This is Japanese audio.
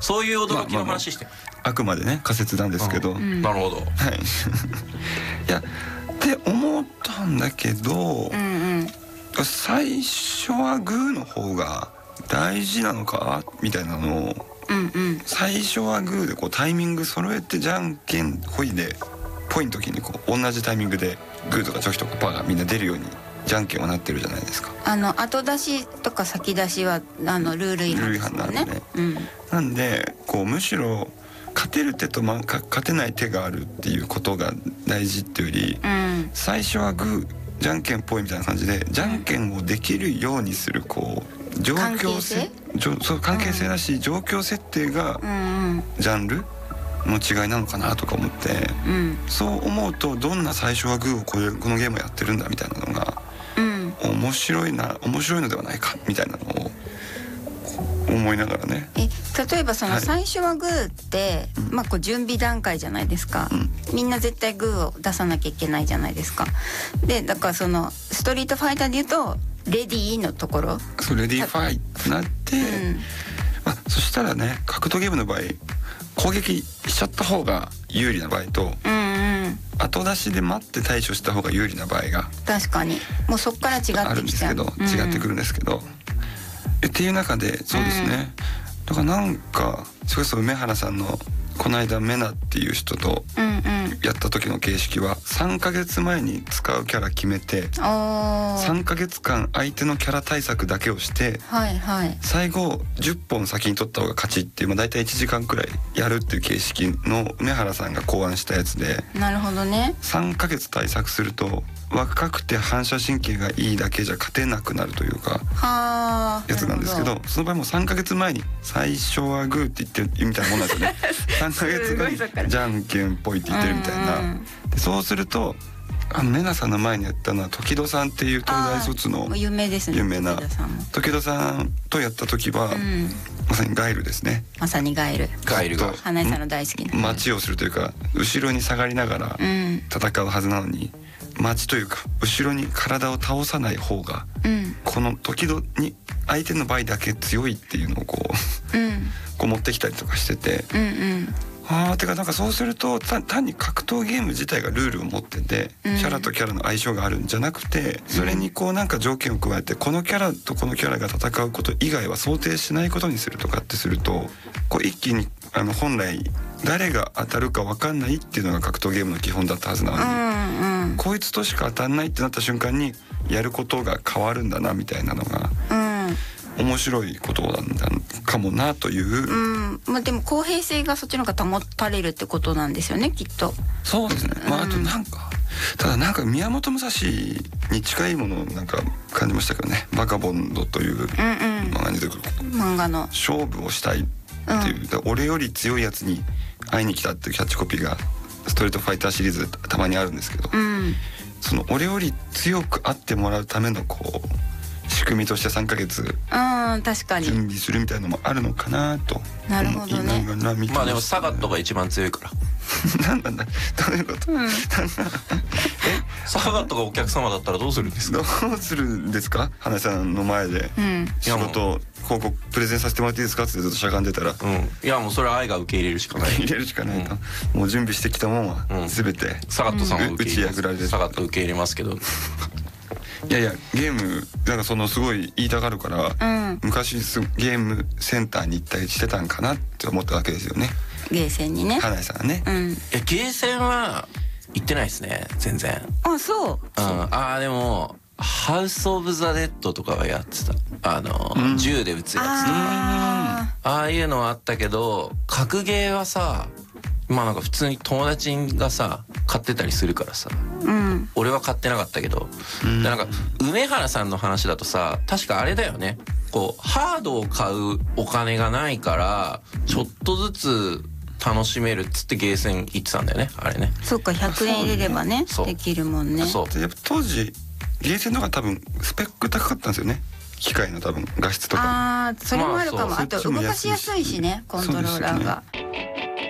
そういう驚きの話して、 あくまでね仮説なんですけど、 なるほど。 はいいやって思ったんだけど、最初はグーの方が大事なのかみたいなのを、最初はグーでこうタイミング揃えてじゃんけんほいでポイの時にこう同じタイミングでグーとかチョキとかパーがみんな出るようにじゃんけんはなってるじゃないですか。 後出しとか先出しはルール違反ですもんね。 なんでこうむしろ勝てる手と勝てない手があるっていうことが大事っていうより、最初はグーじゃんけんぽいみたいな感じでじゃんけんをできるようにするこう状況性、そう関係性だし、状況設定がジャンルの違いなのかなとか思って、そう思うとどんな最初はグーをこのゲームをやってるんだみたいなのが、面白いのではないかみたいなのを思いながらね。 例えばその最初はグーって、こう準備段階じゃないですか、みんな絶対グーを出さなきゃいけないじゃないですか。でだからそのストリートファイターで言うとレディーのところ、 そうレディーファイってなって、そしたらね格闘ゲームの場合攻撃しちゃった方が有利な場合と、後出しで待って対処した方が有利な場合が確かにもうそこから違ってきちゃうあるんですけど、違ってくるんですけど、っていう中でそうですね、だからなんかそれこそ梅原さんのこの間メナっていう人とやった時の形式は3ヶ月前に使うキャラ決めて3ヶ月間相手のキャラ対策だけをして、最後10本先に取った方が勝ちっていう、大体1時間くらいやるっていう形式の梅原さんが考案したやつで、 なるほどね。 3ヶ月対策すると若くて反射神経がいいだけじゃ勝てなくなるというかやつなんですけど、その場合も3ヶ月前に最初はグーって言ってるみたいなもんなんですよね3ヶ月後にじゃんけんぽいって言ってるみたいな。でそうするとメナさんの前にやったのは時戸さんっていう東大卒の有名ですね、 有名な時戸さんとやった時は、まさにガイルですね。 まさにガイルが花井さんの大好きな待ちをするというか後ろに下がりながら戦うはずなのに、待ちというか後ろに体を倒さない方が、この時々に相手の場合だけ強いっていうのをこう持ってきたりとかしてて、てかなんかそうすると単に格闘ゲーム自体がルールを持ってて、キャラとキャラの相性があるんじゃなくて、それにこうなんか条件を加えてこのキャラとこのキャラが戦うこと以外は想定しないことにするとかってすると、こう一気に本来誰が当たるか分かんないっていうのが格闘ゲームの基本だったはずなのに、こいつとしか当たんないってなった瞬間にやることが変わるんだなみたいなのが、面白いことなんだかもなという、 でも公平性がそっちの方が保たれるってことなんですよね、きっと。 そうですね。あとなんかただなんか宮本武蔵に近いものをなんか感じましたけどね。バカボンドという漫画に出てくる漫画の勝負をしたいっていう、俺より強いやつに会いに来たっていうキャッチコピーがストリートファイターシリーズたまにあるんですけど、その俺より強く会ってもらうためのこう仕組みとして3ヶ月確かに準備するみたいなのもあるのかなと。 なるほどね。 でもサガットが一番強いからなんなんだどういうこと、 サガットがお客様だったらどうするんですか。 どうするんですか。花さんの前で仕事広告プレゼンさせてもらっていいですかってずっとしゃがんでたら、 いやもうそれは愛が受け入れるしかない入れるしかないと、もう準備してきたもんは全てサガットさんを受け入れます。 打ち破られる。 サガット受け入れますけどいやゲームなんかそのすごい言いたがるから、昔ゲームセンターに行ったりしてたんかなって思ったわけですよね。 ゲーセンにね。 花井さんはね。 ゲーセンは行ってないですね全然。 そう。 でもハウス・オブ・ザ・デッドとかはやってた。銃で撃つやつとかああいうのはあったけど、格ゲーはさなんか普通に友達がさ買ってたりするからさ、俺は買ってなかったけど、なんか梅原さんの話だとさ、確かあれだよね、こうハードを買うお金がないからちょっとずつ楽しめるっつってゲーセン行ってたんだよね、あれね。 そっか、100円入れればねできるもんね。 そうやっぱ当時ゲーセンの方が多分スペック高かったんですよね。機械の多分画質とか。 それもあるかも。あと動かしやすいしね、コントローラーが。